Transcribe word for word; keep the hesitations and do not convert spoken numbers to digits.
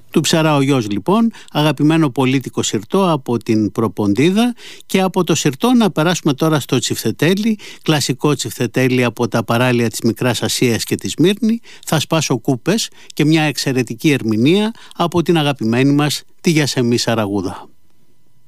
Του Ψαρά ο γιος λοιπόν, αγαπημένο πολίτικο συρτό από την Προποντίδα, και από το συρτό να περάσουμε τώρα στο τσιφτετέλι, κλασικό τσιφτετέλι από τα παράλια της Μικράς Ασίας και τη Σμύρνη. Θα σπάσω κούπες και μια εξαιρετική ερμηνεία από την αγαπημένη μας τη Γιασεμί Σαραγούδα.